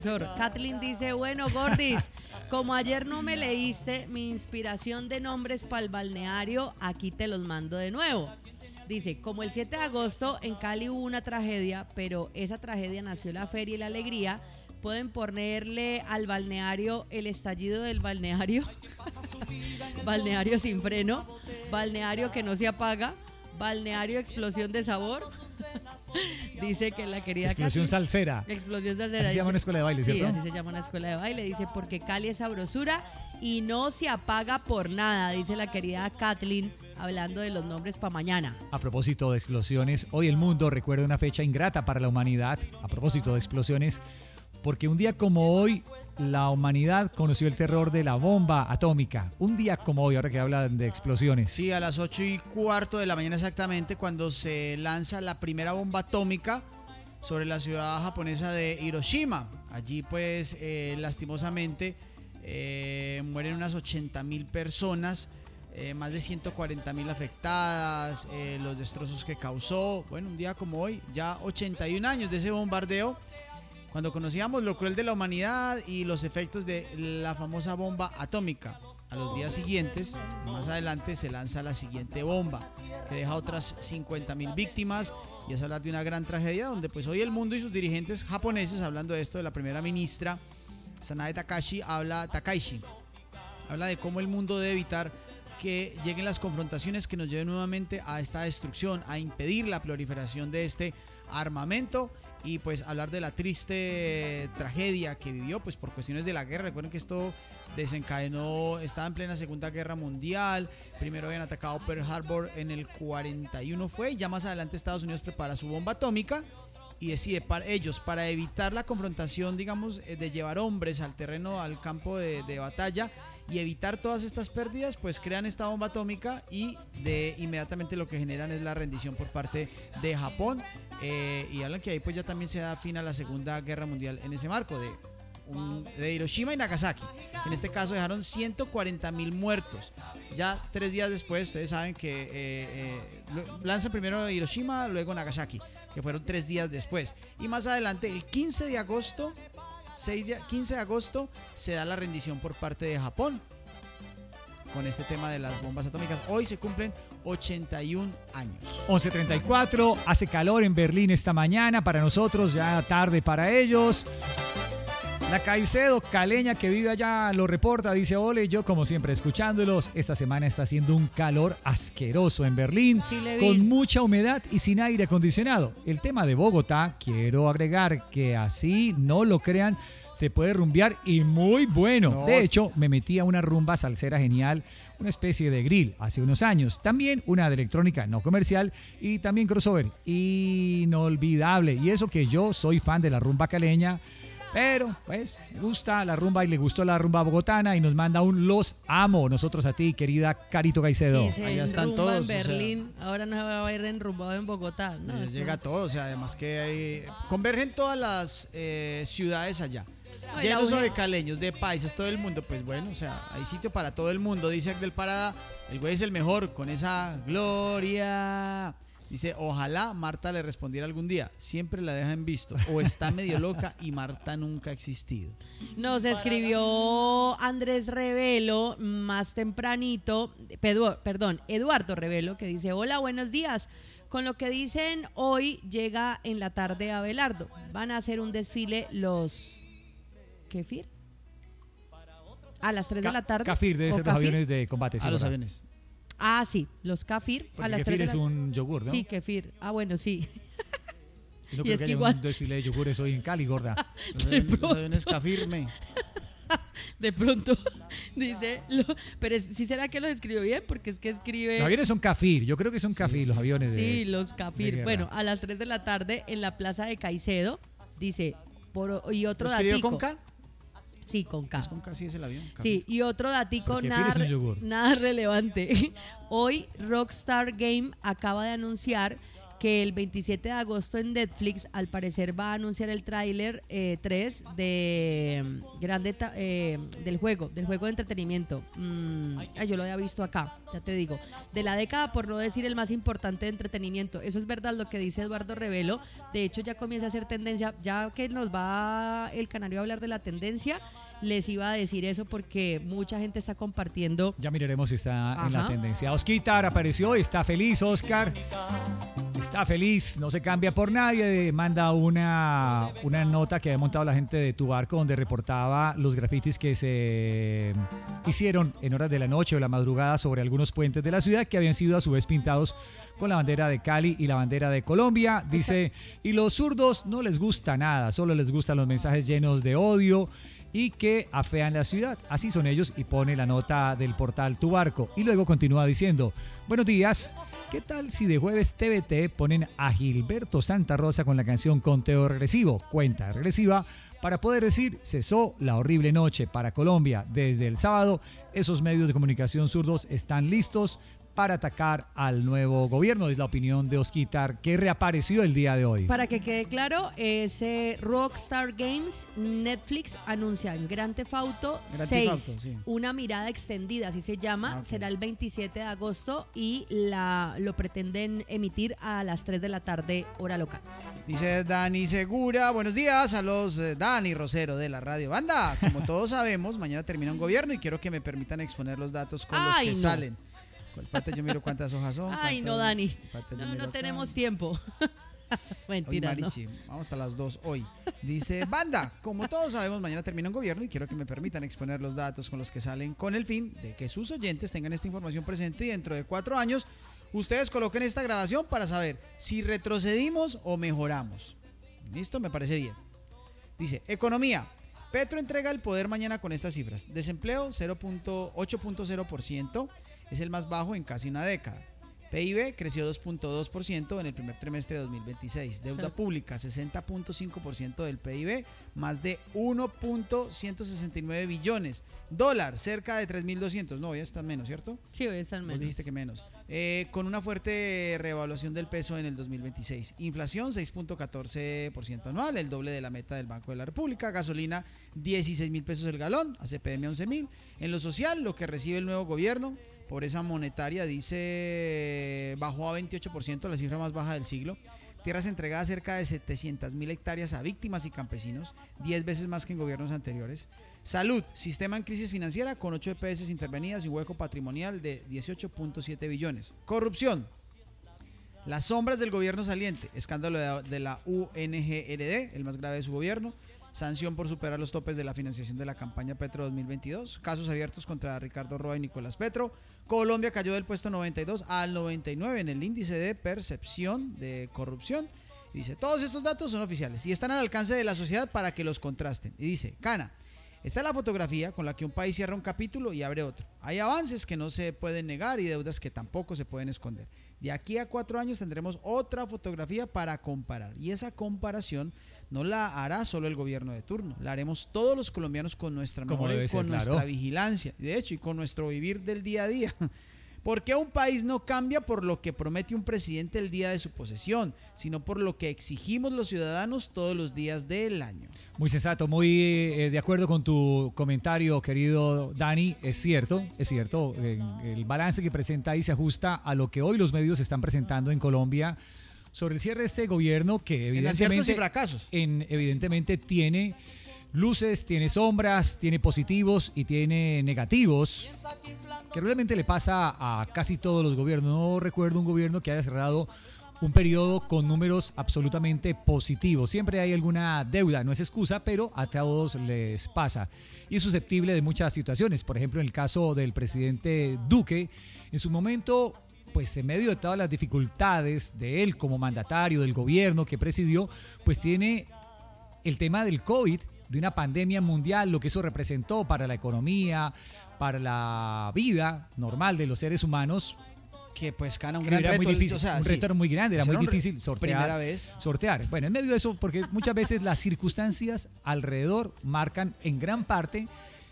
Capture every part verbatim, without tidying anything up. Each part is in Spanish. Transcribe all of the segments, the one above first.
Kathleen dice, bueno, Gordis, como ayer no me leíste mi inspiración de nombres para el balneario, aquí te los mando de nuevo. Dice, como el siete de agosto en Cali hubo una tragedia, pero esa tragedia nació la feria y la alegría, pueden ponerle al balneario el estallido del balneario, balneario sin freno, balneario que no se apaga, balneario explosión de sabor. Dice que la querida Explosión Katy, salsera. Explosión salsera. Así se dice, llama una escuela de baile, ¿cierto? Sí, así se llama una escuela de baile. Dice, porque Cali es sabrosura y no se apaga por nada, dice la querida Kathleen, hablando de los nombres para mañana. A propósito de explosiones, hoy el mundo recuerda una fecha ingrata para la humanidad. A propósito de explosiones, porque un día como hoy, la humanidad conoció el terror de la bomba atómica. Un día como hoy, ahora que hablan de explosiones. Sí, a las ocho y cuarto de la mañana exactamente, cuando se lanza la primera bomba atómica sobre la ciudad japonesa de Hiroshima. Allí, pues, eh, lastimosamente, eh, mueren unas ochenta mil personas, eh, más de ciento cuarenta mil afectadas, eh, los destrozos que causó. Bueno, un día como hoy, ya ochenta y un años de ese bombardeo, cuando conocíamos lo cruel de la humanidad y los efectos de la famosa bomba atómica. A los días siguientes, más adelante, se lanza la siguiente bomba, que deja otras cincuenta mil víctimas, y es hablar de una gran tragedia, donde pues hoy el mundo y sus dirigentes japoneses, hablando de esto, de la primera ministra, Sanae Takashi, habla, Takaishi, habla de cómo el mundo debe evitar que lleguen las confrontaciones que nos lleven nuevamente a esta destrucción, a impedir la proliferación de este armamento. Y pues hablar de la triste tragedia que vivió pues por cuestiones de la guerra. Recuerden que esto desencadenó, estaba en plena Segunda Guerra Mundial, primero habían atacado Pearl Harbor en el cuarenta y uno fue, y ya más adelante Estados Unidos prepara su bomba atómica y decide para ellos, para evitar la confrontación, digamos, de llevar hombres al terreno, al campo de, de batalla y evitar todas estas pérdidas, pues crean esta bomba atómica y de inmediatamente lo que generan es la rendición por parte de Japón. Eh, y hablan que ahí pues ya también se da fin a la Segunda Guerra Mundial en ese marco de, un, de Hiroshima y Nagasaki. En este caso dejaron ciento cuarenta mil muertos. Ya tres días después, ustedes saben que eh, eh, lanzan primero Hiroshima, luego Nagasaki, que fueron tres días después. Y más adelante, el quince de agosto, seis de, quince de agosto, se da la rendición por parte de Japón con este tema de las bombas atómicas. Hoy se cumplen ochenta y un años. once treinta y cuatro, hace calor en Berlín esta mañana para nosotros, ya tarde para ellos. La Caicedo, caleña que vive allá, lo reporta, dice, ole, yo como siempre escuchándolos, esta semana está haciendo un calor asqueroso en Berlín, sí, con mucha humedad y sin aire acondicionado. El tema de Bogotá, quiero agregar que así no lo crean, se puede rumbear y muy bueno. No. De hecho, me metí a una rumba salsera genial, una especie de grill hace unos años. También una de electrónica no comercial y también crossover. Inolvidable. Y eso que yo soy fan de la rumba caleña, pero pues me gusta la rumba y le gustó la rumba bogotana y nos manda un los amo. Nosotros a ti, querida Carito Caicedo. Sí, allá están todos. En Berlín, o sea, ahora no se va a ir enrumbado en Bogotá. No, les llega no. todo, o sea, además que hay, convergen todas las eh, ciudades allá. Llenos de caleños, de paisas, todo el mundo, pues bueno, o sea, hay sitio para todo el mundo, dice Del Parada, el güey es el mejor, con esa gloria. Dice, ojalá Marta le respondiera algún día, siempre la deja en visto, o está medio loca y Marta nunca ha existido. Nos escribió Andrés Revelo más tempranito, perdón, Eduardo Revelo, que dice, hola, buenos días. Con lo que dicen hoy, llega en la tarde Abelardo, van a hacer un desfile los... ¿Kefir? A las tres Ca- de la tarde. Kefir, debe ser los aviones de combate. Sí, a los aviones. Ah, sí, los Kefir. Porque a las kefir tres es de la... un yogur, ¿no? Sí, Kefir. Ah, bueno, sí. No y creo es que, que haya igual... un desfile de yogures hoy en Cali, gorda. Los aviones, los aviones Kefirme. De pronto dice, lo, pero es, ¿sí será que lo escribió bien? Porque es que escribe... Los aviones son Kefir, yo creo que son Kefir, sí, los aviones sí, de... Sí, los Kefir. Bueno, a las tres de la tarde en la plaza de Caicedo, dice, por, y otro ¿Lo escribió datico. con K? Sí, con K. Es con K, sí es el avión. K. Sí, y otro datico nada, nada relevante. Hoy Rockstar Game acaba de anunciar que el veintisiete de agosto en Netflix al parecer va a anunciar el tráiler eh, tres de mm, grande ta- eh, del juego, del juego de entretenimiento. Mm, ay, yo lo había visto acá, ya te digo, de la década, por no decir el más importante de entretenimiento. Eso es verdad lo que dice Eduardo Revelo. De hecho, ya comienza a ser tendencia, ya que nos va el canario a hablar de la tendencia, les iba a decir eso porque mucha gente está compartiendo. Ya miraremos si está Ajá. en la tendencia. Osquitar apareció, está feliz, Oscar. Está feliz, no se cambia por nadie. Manda una, una nota que había montado la gente de Tu Barco, donde reportaba los grafitis que se hicieron en horas de la noche o la madrugada sobre algunos puentes de la ciudad, que habían sido a su vez pintados con la bandera de Cali y la bandera de Colombia. Dice, y los zurdos no les gusta nada, solo les gustan los mensajes llenos de odio y que afean la ciudad. Así son ellos, y pone la nota del portal Tu Barco. Y luego continúa diciendo, buenos días, ¿qué tal si de jueves T V T ponen a Gilberto Santa Rosa con la canción Conteo Regresivo, cuenta regresiva, para poder decir, cesó la horrible noche para Colombia? Desde el sábado, esos medios de comunicación zurdos están listos para atacar al nuevo gobierno. Es la opinión de Osquitar, que reapareció el día de hoy. Para que quede claro, ese Rockstar Games, Netflix anuncia en Grand Theft Auto Grand Theft seis, Auto, sí. una mirada extendida, así se llama, Ah, ok. será el veintisiete de agosto y la, lo pretenden emitir a las tres de la tarde, hora local. Dice Dani Segura, buenos días a los eh, Dani Rosero de la Radio Banda. Como todos sabemos, mañana termina un gobierno y quiero que me permitan exponer los datos con los Ay, que no. salen. Espérate, yo miro cuántas hojas son. Ay, cuántas- no, Dani, espérate, yo no, miro no acá. tenemos tiempo. Hoy, Mentira, no. Marichi, vamos hasta las dos hoy. Dice, banda, como todos sabemos, mañana termina un gobierno y quiero que me permitan exponer los datos con los que salen con el fin de que sus oyentes tengan esta información presente y dentro de cuatro años ustedes coloquen esta grabación para saber si retrocedimos o mejoramos. ¿Listo? Me parece bien. Dice, economía. Petro entrega el poder mañana con estas cifras. Desempleo cero punto ocho por ciento, es el más bajo en casi una década. P I B creció dos punto dos por ciento en el primer trimestre de dos mil veintiséis. Deuda Sí. pública sesenta punto cinco por ciento del P I B, más de uno punto ciento sesenta y nueve billones. Dólar cerca de tres mil doscientos. No, ya están menos, ¿cierto? Sí, hoy es al Vos menos. dijiste que menos. Eh, con una fuerte reevaluación del peso en el dos mil veintiséis. Inflación seis punto catorce por ciento anual, el doble de la meta del Banco de la República. Gasolina dieciséis mil pesos el galón, A C P M once mil. En lo social, lo que recibe el nuevo gobierno, pobreza monetaria, dice, bajó a veintiocho por ciento, la cifra más baja del siglo. Tierras entregadas cerca de setecientas mil hectáreas a víctimas y campesinos, diez veces más que en gobiernos anteriores. Salud, sistema en crisis financiera con ocho E P S intervenidas y un hueco patrimonial de dieciocho punto siete billones. Corrupción. Las sombras del gobierno saliente, escándalo de, de la U N G R D, el más grave de su gobierno. Sanción por superar los topes de la financiación de la campaña Petro dos mil veintidós. Casos abiertos contra Ricardo Roa y Nicolás Petro. Colombia cayó del puesto noventa y dos al noventa y nueve en el índice de percepción de corrupción. Y dice, todos estos datos son oficiales y están al alcance de la sociedad para que los contrasten. Y dice, Cana, esta es la fotografía con la que un país cierra un capítulo y abre otro. Hay avances que no se pueden negar y deudas que tampoco se pueden esconder. De aquí a cuatro años tendremos otra fotografía para comparar. Y esa comparación no la hará solo el gobierno de turno. La haremos todos los colombianos con nuestra Como memoria debe y con ser, nuestra claro. vigilancia. De hecho, y con nuestro vivir del día a día. ¿Por qué un país no cambia por lo que promete un presidente el día de su posesión, sino por lo que exigimos los ciudadanos todos los días del año? Muy sensato, muy eh, de acuerdo con tu comentario, querido Dani. Es cierto, es cierto. eh, el balance que presenta ahí se ajusta a lo que hoy los medios están presentando en Colombia sobre el cierre de este gobierno, que En aciertos evidentemente, y fracasos. en- evidentemente tiene luces, tiene sombras, tiene positivos y tiene negativos, que realmente le pasa a casi todos los gobiernos. No recuerdo un gobierno que haya cerrado un periodo con números absolutamente positivos. Siempre hay alguna deuda, no es excusa, pero a todos les pasa. Y es susceptible de muchas situaciones. Por ejemplo, en el caso del presidente Duque, en su momento, pues en medio de todas las dificultades de él como mandatario del gobierno que presidió, pues tiene el tema del COVID, de una pandemia mundial, lo que eso representó para la economía, para la vida normal de los seres humanos. Que pues Cana, un Que gran era reto. muy difícil, o sea, un sí. reto era muy grande, era Eso muy un re- difícil sortear. Primera vez. sortear. Bueno, en medio de eso, porque muchas veces las circunstancias alrededor marcan en gran parte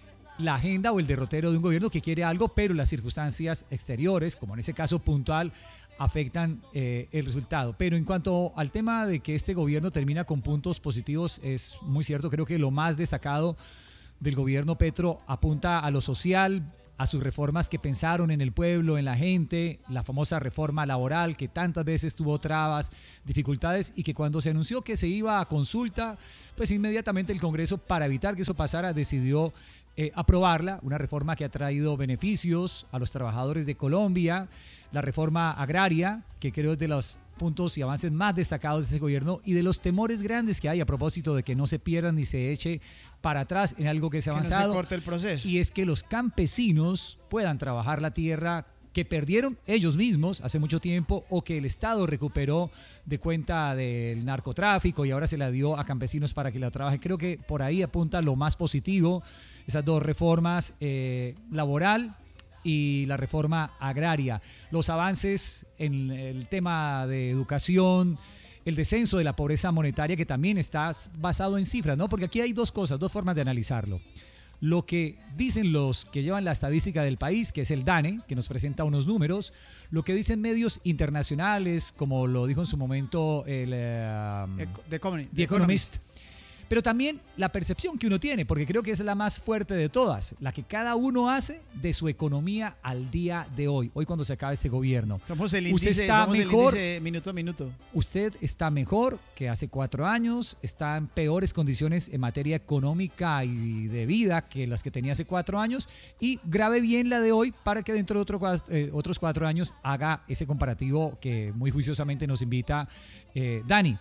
la agenda o el derrotero de un gobierno que quiere algo, pero las circunstancias exteriores, como en ese caso puntual afectan eh, el resultado. Pero en cuanto al tema de que este gobierno termina con puntos positivos, es muy cierto. Creo que lo más destacado del gobierno Petro apunta a lo social, a sus reformas que pensaron en el pueblo, en la gente, la famosa reforma laboral que tantas veces tuvo trabas, dificultades, y que cuando se anunció que se iba a consulta, pues inmediatamente el Congreso, para evitar que eso pasara, decidió eh, aprobarla, una reforma que ha traído beneficios a los trabajadores de Colombia, la reforma agraria, que creo es de los puntos y avances más destacados de este gobierno, y de los temores grandes que hay a propósito de que no se pierdan ni se eche para atrás en algo que se ha avanzado. Que no se corte el proceso. Y es que los campesinos puedan trabajar la tierra que perdieron ellos mismos hace mucho tiempo o que el Estado recuperó de cuenta del narcotráfico y ahora se la dio a campesinos para que la trabajen. Creo que por ahí apunta lo más positivo, esas dos reformas, eh, laboral y la reforma agraria. Los avances en el tema de educación, el descenso de la pobreza monetaria, que también está basado en cifras, ¿no? Porque aquí hay dos cosas, dos formas de analizarlo. Lo que dicen los que llevan la estadística del país, que es el DANE, que nos presenta unos números, lo que dicen medios internacionales, como lo dijo en su momento el uh, The, Economist. The Economist, pero también la percepción que uno tiene, porque creo que es la más fuerte de todas, la que cada uno hace de su economía al día de hoy, hoy cuando se acaba este gobierno. Somos el índice, usted está somos mejor, el índice minuto a minuto. Usted está mejor que hace cuatro años, está en peores condiciones en materia económica y de vida que las que tenía hace cuatro años, y grabe bien la de hoy para que dentro de otro, eh, otros cuatro años haga ese comparativo que muy juiciosamente nos invita eh, Dani.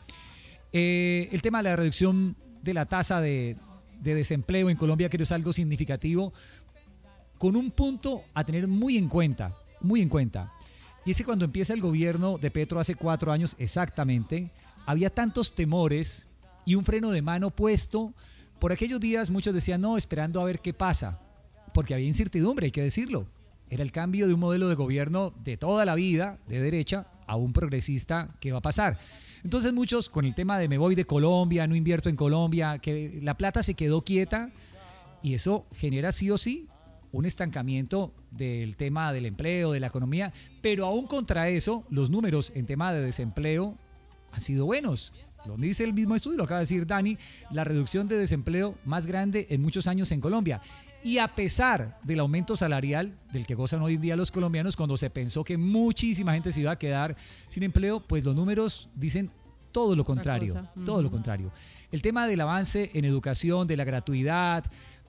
Eh, el tema de la reducción de la tasa de, de desempleo en Colombia creo es algo significativo, con un punto a tener muy en cuenta, muy en cuenta. Y es que cuando empieza el gobierno de Petro hace cuatro años exactamente, había tantos temores y un freno de mano puesto. Por aquellos días muchos decían, no, esperando a ver qué pasa, porque había incertidumbre, hay que decirlo. Era el cambio de un modelo de gobierno de toda la vida, de derecha, a un progresista. ¿Qué va a pasar? Entonces muchos con el tema de me voy de Colombia, no invierto en Colombia, que la plata se quedó quieta, y eso genera sí o sí un estancamiento del tema del empleo, de la economía, pero aún contra eso los números en tema de desempleo han sido buenos. Lo dice el mismo estudio, lo acaba de decir Dani, la reducción de desempleo más grande en muchos años en Colombia. Y a pesar del aumento salarial del que gozan hoy en día los colombianos, cuando se pensó que muchísima gente se iba a quedar sin empleo, pues los números dicen todo lo contrario, uh-huh. todo lo contrario. El tema del avance en educación, de la gratuidad,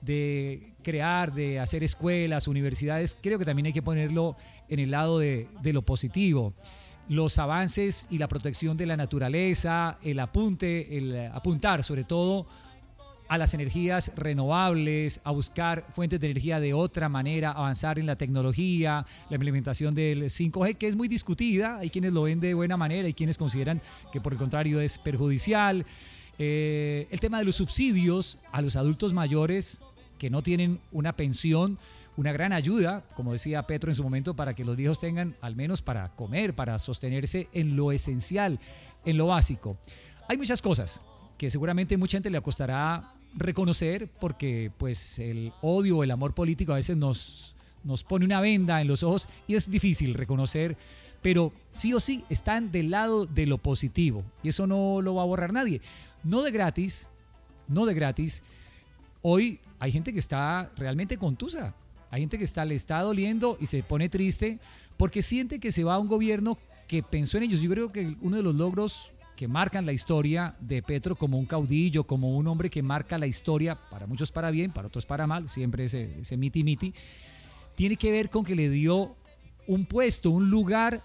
de crear, de hacer escuelas, universidades, creo que también hay que ponerlo en el lado de, de lo positivo. Los avances y la protección de la naturaleza, el apunte, el apuntar sobre todo a las energías renovables, a buscar fuentes de energía de otra manera, avanzar en la tecnología, la implementación del cinco G, que es muy discutida. Hay quienes lo ven de buena manera y quienes consideran que por el contrario es perjudicial. Eh, el tema de los subsidios a los adultos mayores que no tienen una pensión, una gran ayuda, como decía Petro en su momento, para que los viejos tengan al menos para comer, para sostenerse en lo esencial, en lo básico. Hay muchas cosas que seguramente mucha gente le costará reconocer, porque pues el odio o el amor político a veces nos, nos pone una venda en los ojos y es difícil reconocer, pero sí o sí están del lado de lo positivo y eso no lo va a borrar nadie. No de gratis, no de gratis. Hoy hay gente que está realmente contusa, hay gente que está, le está doliendo y se pone triste porque siente que se va a un gobierno que pensó en ellos. Yo creo que uno de los logros que marcan la historia de Petro como un caudillo, como un hombre que marca la historia, para muchos para bien, para otros para mal, siempre ese, ese miti miti, tiene que ver con que le dio un puesto, un lugar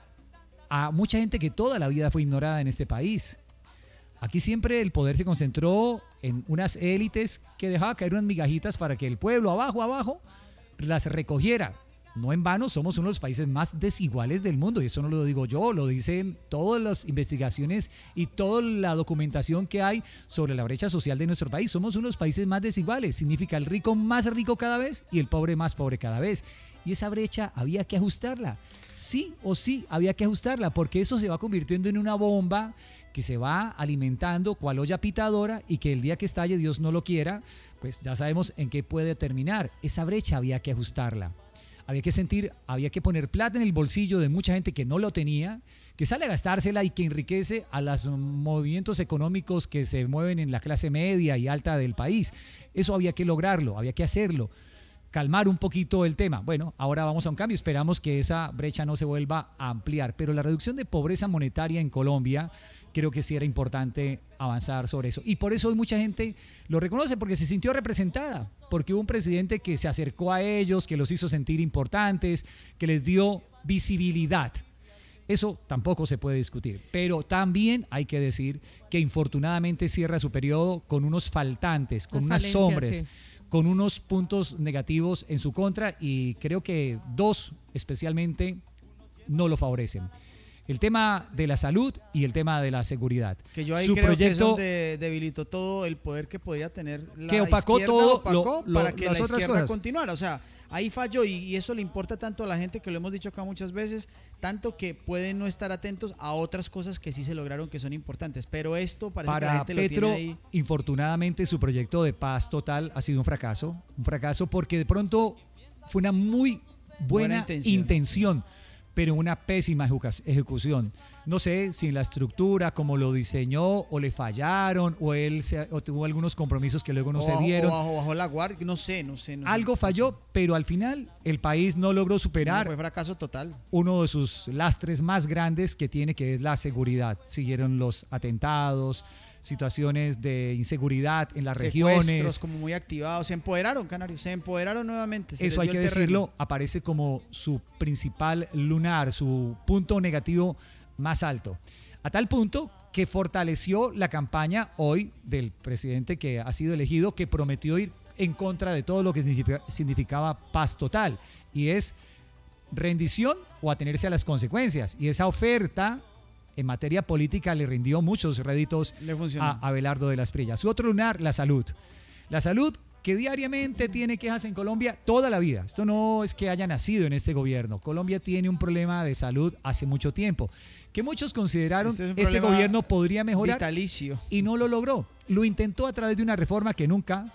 a mucha gente que toda la vida fue ignorada en este país. Aquí siempre el poder se concentró en unas élites que dejaban caer unas migajitas para que el pueblo abajo, abajo, las recogiera. No en vano somos uno de los países más desiguales del mundo, y eso no lo digo yo, lo dicen todas las investigaciones y toda la documentación que hay sobre la brecha social de nuestro país. Somos uno de los países más desiguales, significa el rico más rico cada vez y el pobre más pobre cada vez. Y esa brecha había que ajustarla, sí o sí había que ajustarla, porque eso se va convirtiendo en una bomba que se va alimentando cual olla pitadora y que el día que estalle, Dios no lo quiera, pues ya sabemos en qué puede terminar. Esa brecha había que ajustarla. había que sentir, había que poner plata en el bolsillo de mucha gente que no lo tenía, que sale a gastársela y que enriquece a los movimientos económicos que se mueven en la clase media y alta del país. Eso había que lograrlo, había que hacerlo, calmar un poquito el tema. Bueno, ahora vamos a un cambio, esperamos que esa brecha no se vuelva a ampliar, pero la reducción de pobreza monetaria en Colombia, creo que sí era importante avanzar sobre eso. Y por eso hoy mucha gente lo reconoce, porque se sintió representada, porque hubo un presidente que se acercó a ellos, que los hizo sentir importantes, que les dio visibilidad. Eso tampoco se puede discutir, pero también hay que decir que infortunadamente cierra su periodo con unos faltantes, con unas sombras, sí, con unos puntos negativos en su contra, y creo que dos especialmente no lo favorecen. El tema de la salud y el tema de la seguridad. Que yo ahí su creo proyecto, que es donde debilitó todo el poder que podía tener la que opacó izquierda, todo opacó lo, para lo, que las la otras izquierda cosas. continuara. O sea, ahí falló, y, y eso le importa tanto a la gente, que lo hemos dicho acá muchas veces, tanto que pueden no estar atentos a otras cosas que sí se lograron, que son importantes. Pero esto parece para que la gente Petro, lo tiene ahí. Infortunadamente, su proyecto de paz total ha sido un fracaso. Un fracaso porque de pronto fue una muy buena, buena intención. intención, pero una pésima ejecución. No sé si en la estructura, como lo diseñó, o le fallaron, o él se, o tuvo algunos compromisos que luego no o se bajo, dieron. O bajo, bajo la guardia, no sé, no sé. No Algo sé, falló, no sé. Pero al final el país no logró superar. No, fue fracaso total. Uno de sus lastres más grandes que tiene, que es la seguridad. Siguieron los atentados, situaciones de inseguridad en las Secuestros, regiones. como muy activados. Se empoderaron, Canarios, se empoderaron nuevamente. Eso hay que decirlo, aparece como su principal lunar, su punto negativo más alto. A tal punto que fortaleció la campaña hoy del presidente que ha sido elegido, que prometió ir en contra de todo lo que significaba paz total, y es rendición o atenerse a las consecuencias. Y esa oferta en materia política le rindió muchos réditos a Abelardo de las Prillas. Su otro lunar, la salud. La salud, que diariamente tiene quejas en Colombia toda la vida. Esto no es que haya nacido en este gobierno. Colombia tiene un problema de salud hace mucho tiempo, que muchos consideraron este, es este gobierno podría mejorar vitalicio. Y no lo logró. Lo intentó a través de una reforma que nunca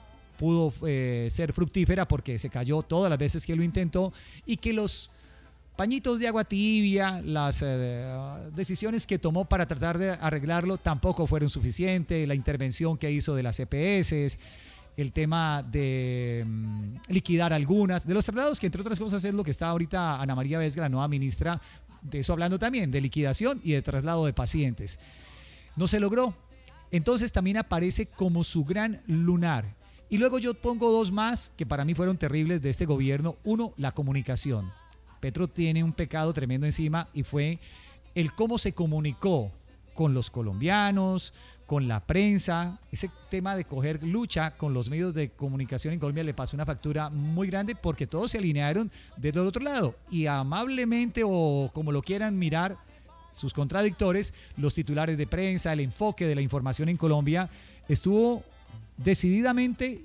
pudo eh, ser fructífera, porque se cayó todas las veces que lo intentó, y que los pañitos de agua tibia, las eh, decisiones que tomó para tratar de arreglarlo tampoco fueron suficientes. La intervención que hizo de las E P S, el tema de um, liquidar algunas, de los traslados, que entre otras cosas es lo que está ahorita Ana María Vesga, la nueva ministra, de eso hablando también, de liquidación y de traslado de pacientes. No se logró. Entonces también aparece como su gran lunar. Y luego yo pongo dos más que para mí fueron terribles de este gobierno. Uno, la comunicación. Petro tiene un pecado tremendo encima, y fue el cómo se comunicó con los colombianos, con la prensa. Ese tema de coger lucha con los medios de comunicación en Colombia le pasó una factura muy grande, porque todos se alinearon desde el otro lado, y amablemente, o como lo quieran mirar sus contradictores, los titulares de prensa, el enfoque de la información en Colombia estuvo decididamente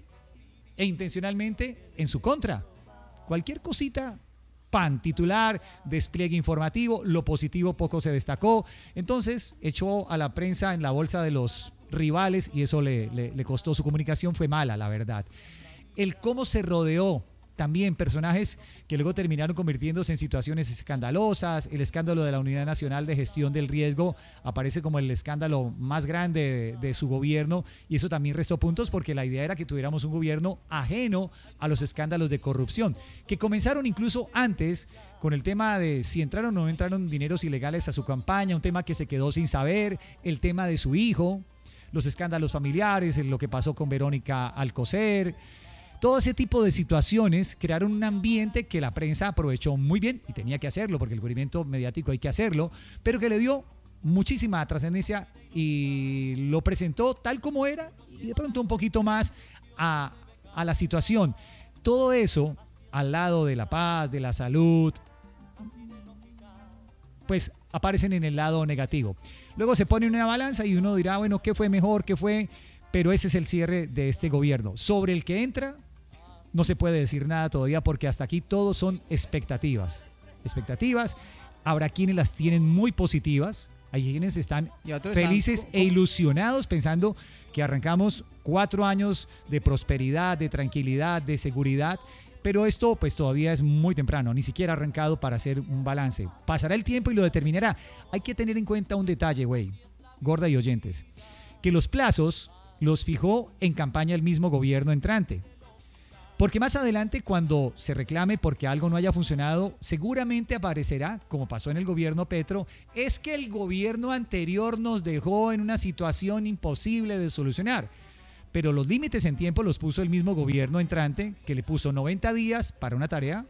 e intencionalmente en su contra. Cualquier cosita, pan, titular, despliegue informativo, lo positivo poco se destacó. Entonces echó a la prensa en la bolsa de los rivales, y eso le, le, le costó. Su comunicación fue mala, la verdad. El cómo se rodeó también personajes que luego terminaron convirtiéndose en situaciones escandalosas. El escándalo de la Unidad Nacional de Gestión del Riesgo aparece como el escándalo más grande de, de su gobierno, y eso también restó puntos, porque la idea era que tuviéramos un gobierno ajeno a los escándalos de corrupción, que comenzaron incluso antes con el tema de si entraron o no entraron dineros ilegales a su campaña, un tema que se quedó sin saber, el tema de su hijo, los escándalos familiares, lo que pasó con Verónica Alcocer. Todo ese tipo de situaciones crearon un ambiente que la prensa aprovechó muy bien, y tenía que hacerlo porque el cubrimiento mediático hay que hacerlo, pero que le dio muchísima trascendencia y lo presentó tal como era, y de pronto un poquito más a, a la situación. Todo eso al lado de la paz, de la salud, pues aparecen en el lado negativo. Luego se pone una balanza y uno dirá, bueno, ¿qué fue mejor? ¿Qué fue? Pero ese es el cierre de este gobierno. Sobre el que entra, no se puede decir nada todavía, porque hasta aquí todo son expectativas. Expectativas. Habrá quienes las tienen muy positivas. Hay quienes están felices están... e ilusionados pensando que arrancamos cuatro años de prosperidad, de tranquilidad, de seguridad. Pero esto pues todavía es muy temprano, ni siquiera arrancado para hacer un balance. Pasará el tiempo y lo determinará. Hay que tener en cuenta un detalle, güey, gorda y oyentes, que los plazos los fijó en campaña el mismo gobierno entrante. Porque más adelante, cuando se reclame porque algo no haya funcionado, seguramente aparecerá, como pasó en el gobierno Petro, es que el gobierno anterior nos dejó en una situación imposible de solucionar. Pero los límites en tiempo los puso el mismo gobierno entrante, que le puso noventa días para una tarea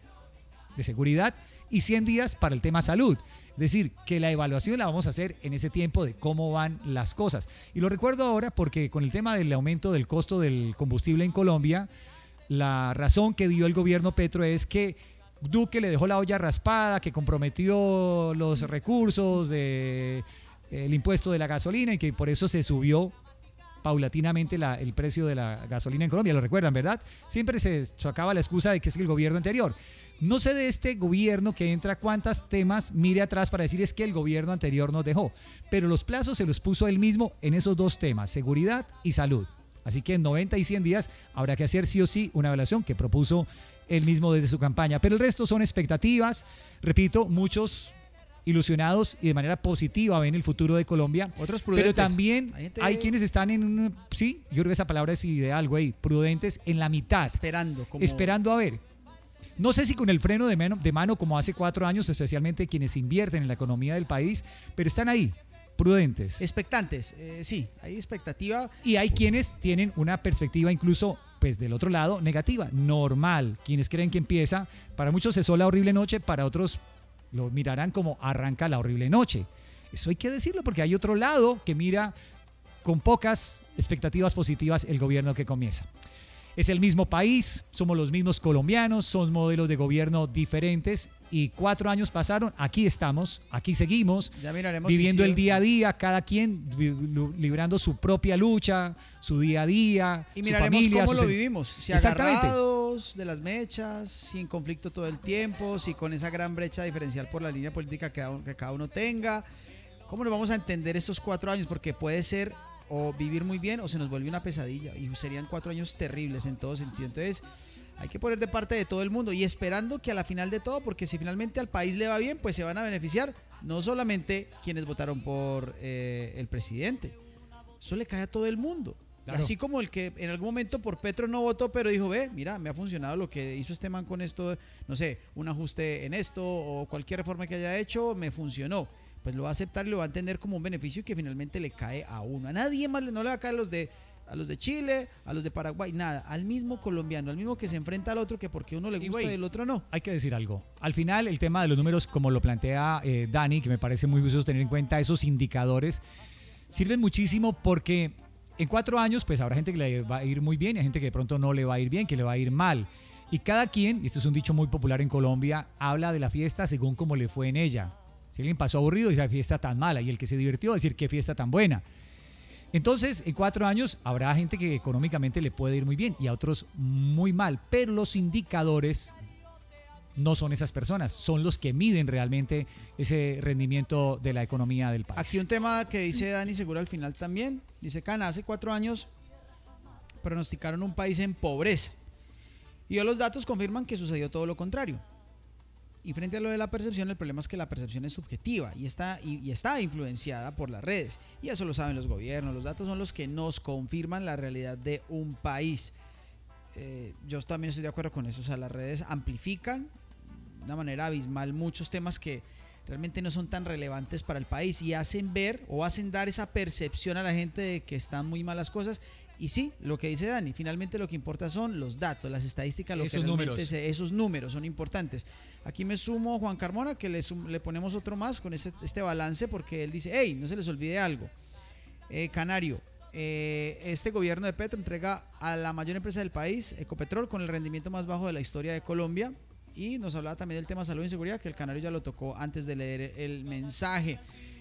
de seguridad y cien días para el tema salud. Es decir, que la evaluación la vamos a hacer en ese tiempo de cómo van las cosas. Y lo recuerdo ahora porque con el tema del aumento del costo del combustible en Colombia, la razón que dio el gobierno Petro es que Duque le dejó la olla raspada, que comprometió los recursos del impuesto de la gasolina y que por eso se subió paulatinamente la, el precio de la gasolina en Colombia. Lo recuerdan, ¿verdad? Siempre se sacaba la excusa de que es el gobierno anterior. No sé de este gobierno que entra cuántos temas mire atrás para decir es que el gobierno anterior nos dejó, pero los plazos se los puso él mismo en esos dos temas, seguridad y salud. Así que en noventa y cien días habrá que hacer sí o sí una evaluación que propuso él mismo desde su campaña. Pero el resto son expectativas. Repito, muchos ilusionados y de manera positiva ven el futuro de Colombia. Otros prudentes. Pero también hay, gente... hay quienes están en un... Sí, yo creo que esa palabra es ideal, güey. Prudentes en la mitad. Esperando. Como... Esperando a ver. No sé si con el freno de mano, de mano como hace cuatro años, especialmente quienes invierten en la economía del país, pero están ahí. Prudentes. Expectantes, eh, sí, hay expectativa. Y hay quienes tienen una perspectiva incluso, pues del otro lado, negativa, normal. Quienes creen que empieza, para muchos cesó la horrible noche, para otros lo mirarán como arranca la horrible noche. Eso hay que decirlo porque hay otro lado que mira con pocas expectativas positivas el gobierno que comienza. Es el mismo país, somos los mismos colombianos, son modelos de gobierno diferentes y cuatro años pasaron, aquí estamos, aquí seguimos, ya miraremos viviendo si el día a día, cada quien librando su propia lucha, su día a día, y su miraremos familia, cómo su... lo vivimos, si agarrados de las mechas, si en conflicto todo el tiempo, si con esa gran brecha diferencial por la línea política que cada uno tenga, cómo nos vamos a entender estos cuatro años, porque puede ser o vivir muy bien o se nos vuelve una pesadilla y serían cuatro años terribles en todo sentido. Entonces hay que poner de parte de todo el mundo y esperando que a la final de todo, porque si finalmente al país le va bien, pues se van a beneficiar no solamente quienes votaron por eh, el presidente, eso le cae a todo el mundo. Claro. Así como el que en algún momento por Petro no votó, pero dijo, ve, mira, me ha funcionado lo que hizo este man con esto, no sé, un ajuste en esto o cualquier reforma que haya hecho, me funcionó. Pues lo va a aceptar y lo va a entender como un beneficio que finalmente le cae a uno. A nadie más no le va a caer a los de, a los de Chile, a los de Paraguay, nada. Al mismo colombiano, al mismo que se enfrenta al otro, que porque uno le gusta y el otro no. Hay que decir algo. Al final, el tema de los números, como lo plantea eh, Dani, que me parece muy justo tener en cuenta esos indicadores, sirven muchísimo porque en cuatro años, pues habrá gente que le va a ir muy bien y hay gente que de pronto no le va a ir bien, que le va a ir mal. Y cada quien, y esto es un dicho muy popular en Colombia, habla de la fiesta según cómo le fue en ella. Si alguien pasó aburrido, dice, qué fiesta tan mala. Y el que se divirtió, decir, qué fiesta tan buena. Entonces, en cuatro años habrá gente que económicamente le puede ir muy bien y a otros muy mal. Pero los indicadores no son esas personas, son los que miden realmente ese rendimiento de la economía del país. Aquí un tema que dice Dani Segura al final también. Dice, Cana, hace cuatro años pronosticaron un país en pobreza. Y hoy los datos confirman que sucedió todo lo contrario. Y frente a lo de la percepción, el problema es que la percepción es subjetiva y está, y, y está influenciada por las redes. Y eso lo saben los gobiernos. Los datos son los que nos confirman la realidad de un país. Eh, yo también estoy de acuerdo con eso. O sea, las redes amplifican de una manera abismal muchos temas que realmente no son tan relevantes para el país y hacen ver o hacen dar esa percepción a la gente de que están muy malas cosas. Y sí, lo que dice Dani, finalmente lo que importa son los datos, las estadísticas, lo esos que realmente números. Se, esos números son importantes. Aquí me sumo Juan Carmona, que le, sum, le ponemos otro más con este, este balance, porque él dice, hey, no se les olvide algo. Eh, Canario, eh, este gobierno de Petro entrega a la mayor empresa del país, Ecopetrol, con el rendimiento más bajo de la historia de Colombia. Y nos hablaba también del tema salud y seguridad, que el Canario ya lo tocó antes de leer el mensaje.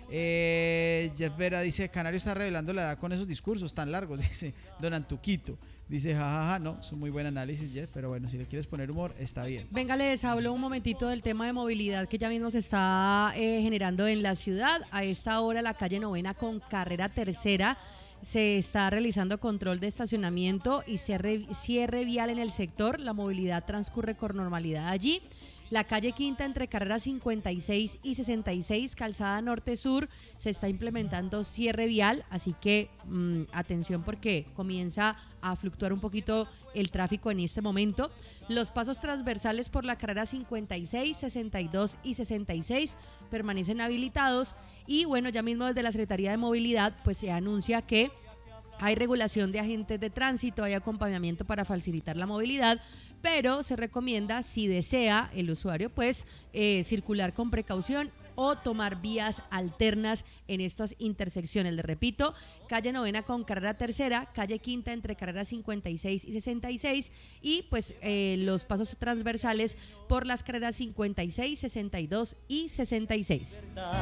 Eh, Jeff Vera dice, Canario está revelando la edad con esos discursos tan largos, dice Don Antuquito. Dice, jajaja, ja, ja. No, es un muy buen análisis, Jeff, pero bueno, si le quieres poner humor, está bien. Venga, les hablo un momentito del tema de movilidad que ya mismo se está eh, generando en la ciudad. A esta hora la calle Novena con carrera tercera se está realizando control de estacionamiento y cierre, cierre vial en el sector. La movilidad transcurre con normalidad allí. La calle Quinta entre carreras cincuenta y seis y sesenta y seis, calzada norte-sur, se está implementando cierre vial, así que mmm, atención porque comienza a fluctuar un poquito el tráfico en este momento. Los pasos transversales por la carrera cincuenta y seis, sesenta y dos y sesenta y seis permanecen habilitados y bueno, ya mismo desde la Secretaría de Movilidad pues se anuncia que hay regulación de agentes de tránsito, hay acompañamiento para facilitar la movilidad, pero se recomienda, si desea el usuario, pues eh, circular con precaución o tomar vías alternas en estas intersecciones. Le repito, calle Novena con carrera tercera, calle Quinta entre carreras cincuenta y seis y sesenta y seis y pues eh, los pasos transversales por las carreras cincuenta y seis, sesenta y dos y sesenta y seis.